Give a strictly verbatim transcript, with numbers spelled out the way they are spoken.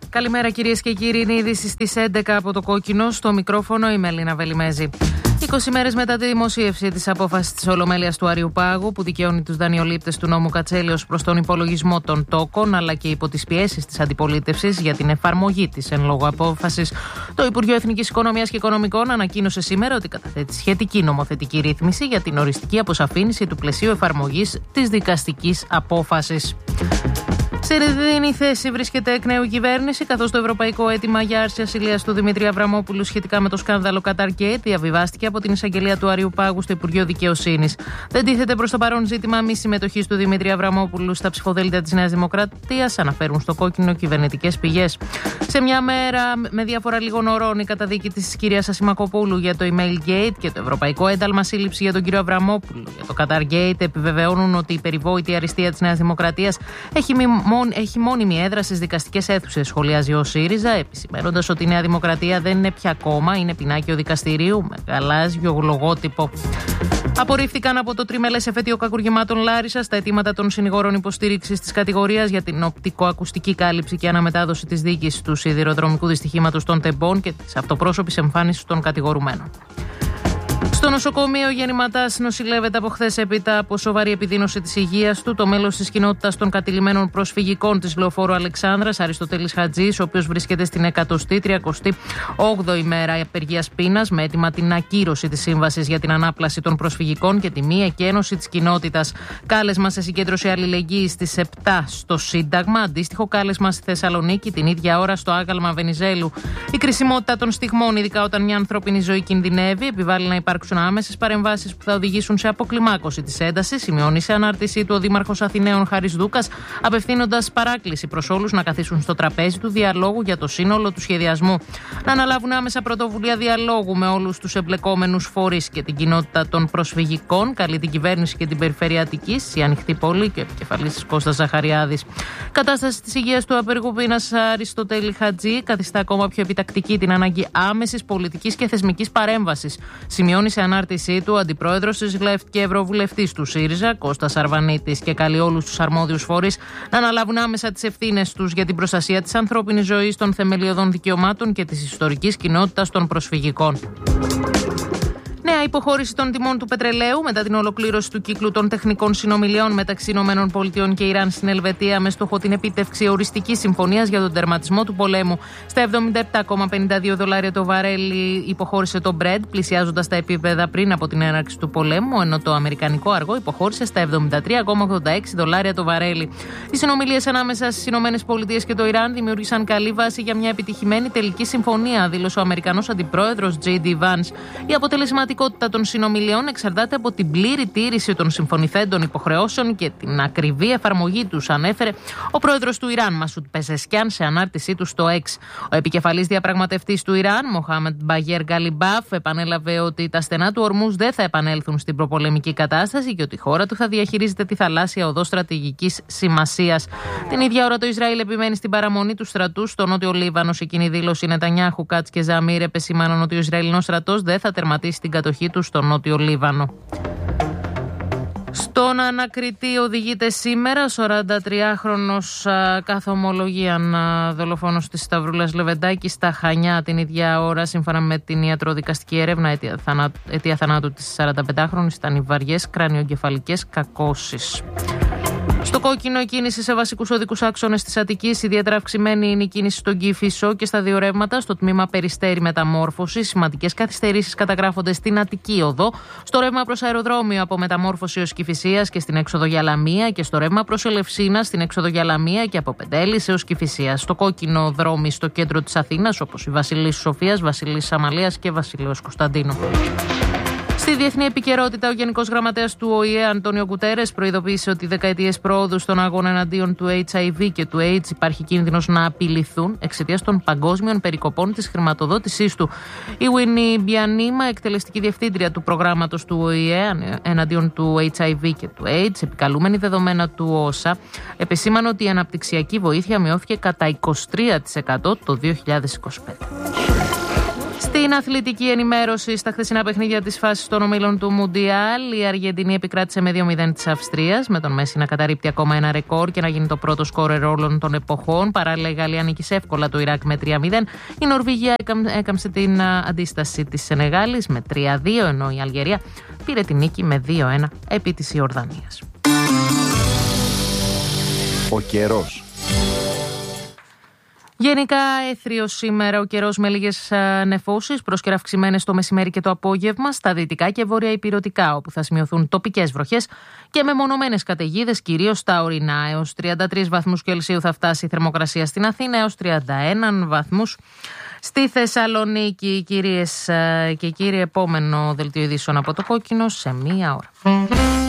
Καλημέρα κυρίες και κύριοι, είναι η είδηση στις έντεκα από το Κόκκινο. Στο μικρόφωνο η Μελίνα Βελιμέζη. είκοσι μέρες μετά τη δημοσίευση της απόφασης της Ολομέλειας του Αριουπάγου, που δικαιώνει τους δανειολήπτες του νόμου Κατσέλη ως προς τον υπολογισμό των τόκων, αλλά και υπό τις πιέσεις της αντιπολίτευσης για την εφαρμογή της εν λόγω απόφασης, το Υπουργείο Εθνικής Οικονομίας και Οικονομικών ανακοίνωσε σήμερα ότι καταθέτει σχετική νομοθετική ρύθμιση για την οριστική αποσαφήνιση του πλαισίου εφαρμογής της δικαστικής απόφασης. Σε δίνη θέση βρίσκεται εκ νέου η κυβέρνηση, καθώς το ευρωπαϊκό αίτημα για άρση ασυλίας του Δημήτρη Αβραμόπουλου σχετικά με το σκάνδαλο Qatargate διαβιβάστηκε από την εισαγγελία του Αριουπάγου στο Υπουργείο Δικαιοσύνης. Δεν τίθεται προς το παρόν ζήτημα μη συμμετοχής του Δημήτρη Αβραμόπουλου στα ψηφοδέλτια της Νέας Δημοκρατίας, αναφέρουν στο Κόκκινο κυβερνητικές πηγές. Σε μια μέρα με διάφορα λίγων ωρών, η καταδίκη της κυρίας Ασημακοπούλου για το Emailgate και το ευρωπαϊκό ένταλμα σύλληψη για τον κύριο Αβραμόπουλο για το Qatargate επιβεβαιώνουν ότι η περιβόητη αριστεία της Νέας Δημοκρατίας έχει μη Έχει μόνιμη έδρα στις δικαστικές αίθουσες, σχολιάζει ο ΣΥΡΙΖΑ, επισημαίνοντας ότι η Νέα Δημοκρατία δεν είναι πια κόμμα, είναι πινάκιο δικαστηρίου με γαλάζιο λογότυπο. Απορρίφθηκαν από το τριμελές εφετείο κακουργημάτων Λάρισσας τα αιτήματα των συνηγόρων υποστήριξης της κατηγορίας για την οπτικοακουστική κάλυψη και αναμετάδοση της δίκης του σιδηροδρομικού δυστυχήματος των Τεμπών και της αυτοπρόσωπης εμφάνισης των κατηγορουμένων. Στο νοσοκομείο Γεννηματάς νοσηλεύεται από χθες έπειτα από σοβαρή επιδείνωση της υγείας του το μέλος της κοινότητας των κατηλημένων προσφυγικών της Λεωφόρου Αλεξάνδρας, Αριστοτέλης Χατζής, ο οποίος βρίσκεται στην εκατοστή τριαντάογδοη ημέρα απεργίας πείνας, με αίτημα την ακύρωση της σύμβασης για την ανάπλαση των προσφυγικών και τη μη εκένωση της κοινότητας. Κάλεσμα σε συγκέντρωση αλληλεγγύης στις επτά στο Σύνταγμα, αντίστοιχο κάλεσμα στη Θεσσαλονίκη την ίδια ώρα στο άγαλμα Βενιζέλου. Η κρισιμότητα των στιγμών, ειδικά όταν μια ανθρώπινη ζωή κινδυνεύει, επιβάλλει να υπάρξουν άμεσες παρεμβάσεις που θα οδηγήσουν σε αποκλιμάκωση της έντασης, σημειώνει σε ανάρτησή του ο Δήμαρχος Αθηναίων Χάρης Δούκας, απευθύνοντας παράκληση προς όλους να καθίσουν στο τραπέζι του διαλόγου για το σύνολο του σχεδιασμού. Να αναλάβουν άμεσα πρωτοβουλία διαλόγου με όλους τους εμπλεκόμενους φορείς και την κοινότητα των προσφυγικών, καλεί την κυβέρνηση και την Περιφερειατική, η Ανοιχτή Πόλη και επικεφαλής της Κώστας Ζαχαριάδης. Κατάσταση της υγείας του απεργού πείνας Αριστοτέλη Χατζή καθιστά ακόμα πιο επιτακτική την ανάγκη άμεσης πολιτικής και θεσμικής παρέμβασης, σημειώνει σε ανάρτησή του ο αντιπρόεδρος της ΓΛΕΦΤ και ευρωβουλευτής του ΣΥΡΙΖΑ, Κώστας Αρβανίτης, και καλεί όλους τους αρμόδιους φορείς να αναλάβουν άμεσα τις ευθύνες τους για την προστασία της ανθρώπινης ζωής, των θεμελιωδών δικαιωμάτων και της ιστορικής κοινότητας των προσφυγικών. Νέα υποχώρηση των τιμών του πετρελαίου μετά την ολοκλήρωση του κύκλου των τεχνικών συνομιλιών μεταξύ ΗΠΑ και Ιράν στην Ελβετία, με στόχο την επίτευξη οριστικής συμφωνίας για τον τερματισμό του πολέμου. Στα εβδομήντα επτά κόμμα πενήντα δύο δολάρια το βαρέλι υποχώρησε το Brent, πλησιάζοντας τα επίπεδα πριν από την έναρξη του πολέμου, ενώ το αμερικανικό αργό υποχώρησε στα εβδομήντα τρία κόμμα ογδόντα έξι δολάρια το βαρέλι. Οι συνομιλίες ανάμεσα στις ΗΠΑ και το Ιράν δημιούργησαν καλή βάση για μια επιτυχημένη τελική συμφωνία, δήλωσε ο Αμερικανός αντιπρόεδρος τζέι ντι Vance. Η αποτελεσματικότητα των συνομιλιών εξαρτάται από την πλήρη τήρηση των συμφωνηθέντων υποχρεώσεων και την ακριβή εφαρμογή τους, ανέφερε ο πρόεδρος του Ιράν, Μασούντ Πεζεσκιάν, σε ανάρτησή του στο X. Ο επικεφαλής διαπραγματευτής του Ιράν, Μοχάμεντ Μπαγέρ Γκαλιμπάφ, επανέλαβε ότι τα στενά του Ορμούζ δεν θα επανέλθουν στην προπολεμική κατάσταση και ότι η χώρα του θα διαχειρίζεται τη θαλάσσια οδό στρατηγικής σημασίας. Την ίδια ώρα το Ισραήλ επιμένει στην παραμονή του στρατού στο νότιο Λίβανο. Σε κοινή δήλωση, Νετανιάχου, Κάτς και Ζαμίρ επεσήμαναν ότι ο Ισραηλινός στρατός δεν θα τερματίσει την κατοχή του στο νότιο Λίβανο. Στον ανακριτή οδηγείται σήμερα σαραντατριάχρονος καθ' ομολογίαν δολοφόνος της Σταυρούλας Λεβεντάκη στα Χανιά. Την ίδια ώρα, σύμφωνα με την ιατροδικαστική έρευνα, αιτία θανάτου, αιτία θανάτου της σαρανταπεντάχρονης ήταν οι βαριές κρανιογκεφαλικές κακώσεις. Στο Κόκκινο, η κίνηση σε βασικούς οδικούς άξονες της Αττικής. Ιδιαίτερα αυξημένη είναι η κίνηση στον Κηφισό και στα δύο ρεύματα στο τμήμα Περιστέρι Μεταμόρφωση. Σημαντικές καθυστερήσεις καταγράφονται στην Αττική Οδό, στο ρεύμα προς αεροδρόμιο από Μεταμόρφωση έως Κηφισίας και στην έξοδο για Λαμία, και στο ρεύμα προς Ελευσίνα στην έξοδο για Λαμία και από Πεντέλης έως Κηφισίας. Στο κόκκινο δρόμοι στο κέντρο της Αθήνας, όπως η Βασιλής Σοφίας, Βασιλής Αμαλίας και Βασιλέως Κωνσταντίνου. Στη διεθνή επικαιρότητα, ο Γενικός Γραμματέας του Ο Η Ε, Αντώνιο Γκουτέρες, προειδοποίησε ότι δεκαετίες προόδου στον αγώνα εναντίον του έιτς άι βι και του AIDS υπάρχει κίνδυνος να απειληθούν εξαιτίας των παγκόσμιων περικοπών της χρηματοδότησής του. Η Winnie Μπιανίμα, εκτελεστική διευθύντρια του προγράμματος του Ο Η Ε εναντίον του έιτς άι βι και του AIDS, επικαλούμενη δεδομένα του όσα, επεσήμανε ότι η αναπτυξιακή βοήθεια μειώθηκε κατά είκοσι τρία τοις εκατό το δύο χιλιάδες είκοσι πέντε. Στην αθλητική ενημέρωση, στα χθεσινά παιχνίδια της φάσης των ομίλων του Μουντιάλ, η Αργεντινή επικράτησε με δύο μηδέν της Αυστρίας, με τον Μέση να καταρρίπτει ακόμα ένα ρεκόρ και να γίνει το πρώτο σκόρερ όλων των εποχών. Παράλληλα, η Γαλλία νίκησε εύκολα το Ιράκ με τρία μηδέν. Η Νορβηγία έκαμψε την αντίσταση της Σενεγάλης με τρία δύο, ενώ η Αλγερία πήρε την νίκη με δύο ένα επί της Ιορδανίας. Ο καιρός. Γενικά έθριος σήμερα ο καιρός με λίγες νεφώσεις, πρόσκαιρα αυξημένες το μεσημέρι και το απόγευμα στα δυτικά και βορειοϊπειρωτικά, όπου θα σημειωθούν τοπικές βροχές και μεμονωμένες καταιγίδες, κυρίως στα ορεινά. Έως τριάντα τρεις βαθμούς Κελσίου θα φτάσει η θερμοκρασία στην Αθήνα, έως τριάντα ένα βαθμούς στη Θεσσαλονίκη. Κυρίες και κύριοι, επόμενο δελτίο ειδήσεων από το Κόκκινο σε μία ώρα.